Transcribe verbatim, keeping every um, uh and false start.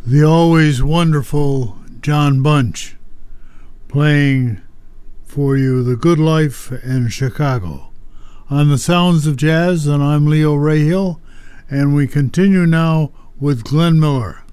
the always wonderful John Bunch playing for you The Good Life in Chicago on the Sounds of Jazz, and I'm Leo Rahill, and we continue now with Glenn Miller.